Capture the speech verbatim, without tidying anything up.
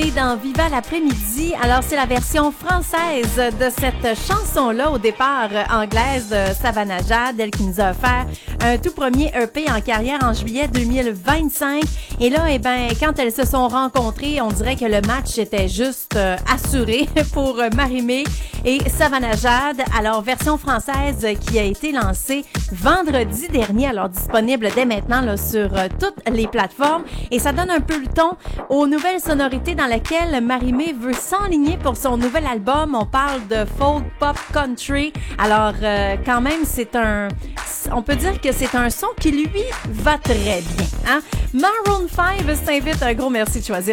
Marie-Mé dans Viva l'après-midi. Alors, c'est la version française de cette chanson-là, au départ euh, anglaise de Savannah Jad, elle qui nous a offert un tout premier E P en carrière en juillet deux mille vingt-cinq. Et là, eh ben, quand elles se sont rencontrées, on dirait que le match était juste euh, assuré pour euh, Marie-Mé et Savannah Jad. Alors, version française qui a été lancée vendredi dernier, alors disponible dès maintenant là, sur euh, toutes les plateformes. Et ça donne un peu le ton aux nouvelles sonorités dans lesquelles Marie-Mé veut s'enligner pour son nouvel album. On parle de folk, pop, country. Alors, euh, quand même, c'est un... On peut dire que c'est un son qui, lui, va très bien. Hein? Maroon cinq s'invite. Un gros merci de choisir